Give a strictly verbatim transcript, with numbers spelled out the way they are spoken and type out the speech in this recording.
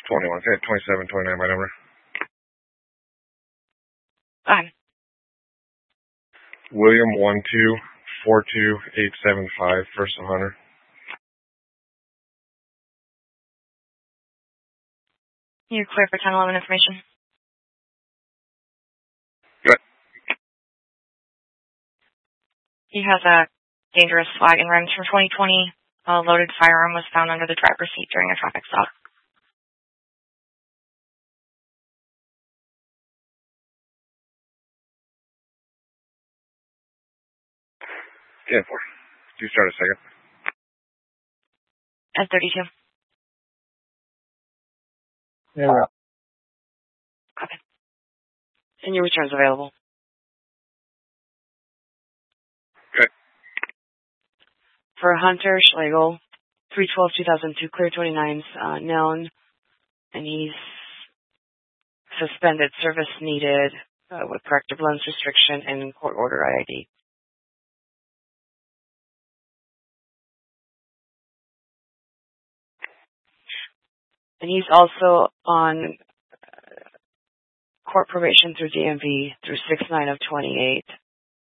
twenty-one. Okay, twenty-seven, twenty-nine, my number. Fine. William one two four two eight seven five, First of Hunter. You're clear for ten eleven information. Good. He has a dangerous flag and rims from twenty twenty. A loaded firearm was found under the driver's seat during a traffic stop. ten four. Do you start a second? At thirty-two. Yeah, right. Copy. And your return's available. Okay. For Hunter Schlegel, three twelve two thousand two, clear twenty-nines, uh, known, and he's suspended service needed uh, with corrective lens restriction and court order I I D. And he's also on court probation through D M V through six nine of twenty-eight.